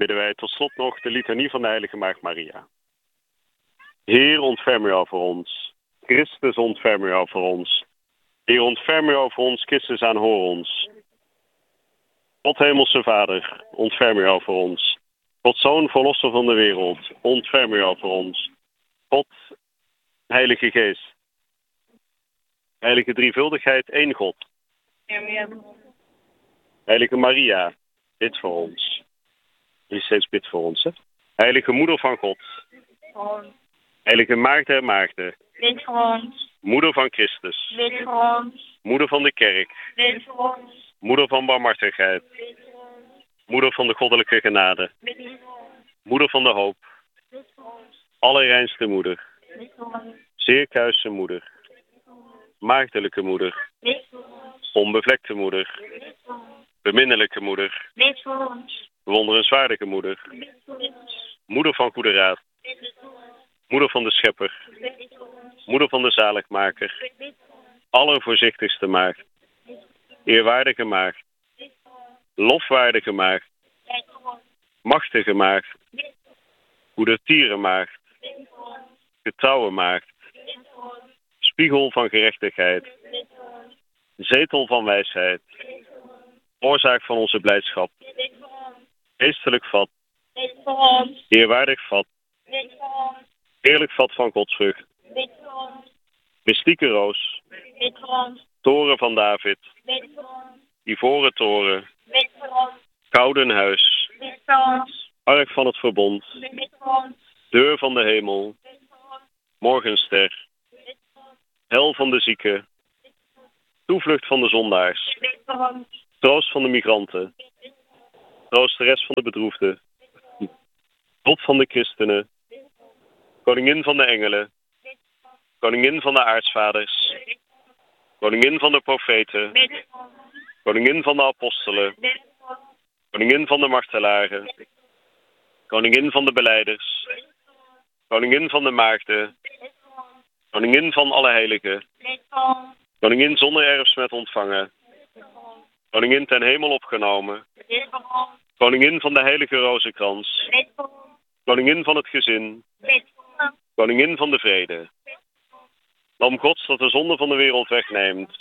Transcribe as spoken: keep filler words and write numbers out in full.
bidden wij tot slot nog de litanie van de Heilige Maagd Maria. Heer, ontferm u over ons. Christus, ontferm u over ons. Heer, ontferm u over ons. Christus, aanhoor ons. God, Hemelse Vader, ontferm u over ons. God, Zoon, Verlosser van de wereld, ontferm u over ons. God, Heilige Geest, Heilige Drievuldigheid, één God. Heilige Maria, bid voor ons. Die steeds bid voor ons, hè? Heilige Moeder van God. Heilige Maagd der Maagden. Bid voor ons. Moeder van Christus. Bid voor ons. Moeder van de Kerk. Bid voor ons. Moeder van barmhartigheid. Bid voor ons. Moeder van de goddelijke genade. Bid voor ons. Moeder van de hoop. Bid voor ons. Allerreinste moeder. Bid voor ons. Zeerkuisse moeder. Maagdelijke moeder. Bid voor ons. Onbevlekte moeder. Bid voor ons. Beminnelijke moeder. Bid voor ons. Bewonderenswaardige moeder. Bid voor ons. Moeder van goede raad. Bid voor ons. Moeder van de schepper. Bid voor ons. Moeder van de zaligmaker. Bid voor ons. Allervoorzichtigste maagd. Eerwaardige maagd. Bid voor ons. Lofwaardige maagd. Bid voor ons. Machtige maagd. Bid voor ons. Goedertieren maagd. Bid voor ons. Getrouwe maagd. Bid voor ons. Spiegel van gerechtigheid. Bid voor ons. Zetel van wijsheid. Bid voor ons. Oorzaak van onze blijdschap. Bid voor ons. Geestelijk vat. Bid voor ons. Eerwaardig vat. Bid voor ons. Heerlijk vat van Godsvrucht. Bid voor ons. Mystieke roos. Bid voor ons. Toren van David. Bid voor ons. Ivoren toren. Bid voor ons. Gouden huis. Bid voor ons. Ark van het verbond. Bid voor ons. Deur van de hemel. Bid voor ons. Morgenster. Bid voor ons. Hel van de zieken. Toevlucht van de zondaars. Bid voor ons. Troost van de migranten. Troosteres van de bedroefden. God van de christenen. Koningin van de engelen. Koningin van de aartsvaders. Koningin van de profeten. Bid voor ons. Koningin van de apostelen. Bid voor ons. Koningin van de martelaren. Koningin van de belijders. Koningin van de maagden. Bid voor ons. Koningin van alle heiligen. Bid voor ons. Koningin zonder erfsmet ontvangen. Bid voor ons. Koningin ten hemel opgenomen. Bid voor ons. Koningin van de heilige rozenkrans. Bid voor ons. Koningin van het gezin. Bid voor ons. Koningin van de vrede. Lam Gods dat de zonde van de wereld wegneemt.